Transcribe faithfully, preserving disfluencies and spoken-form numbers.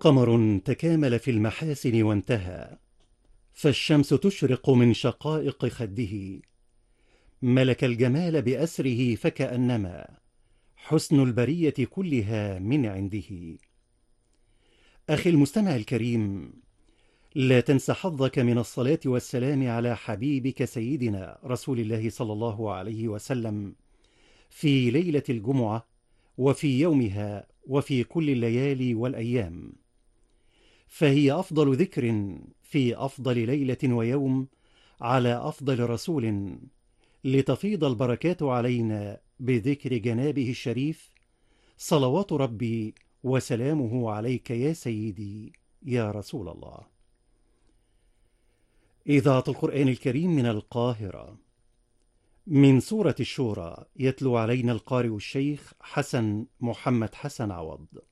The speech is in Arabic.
قمر تكامل في المحاسن وانتهى، فالشمس تشرق من شقائق خده. ملك الجمال بأسره فكأنما حسن البرية كلها من عنده. أخي المستمع الكريم، لا تنس حظك من الصلاة والسلام على حبيبك سيدنا رسول الله صلى الله عليه وسلم في ليلة الجمعة وفي يومها وفي كل الليالي والأيام، فهي أفضل ذكر في أفضل ليلة ويوم على أفضل رسول، لتفيض البركات علينا بذكر جنابه الشريف. صلوات ربي وسلامه عليك يا سيدي يا رسول الله. إذاعة القرآن الكريم من القاهرة، من سورة الشورى، يتلو علينا القارئ الشيخ حسن محمد حسن عوض.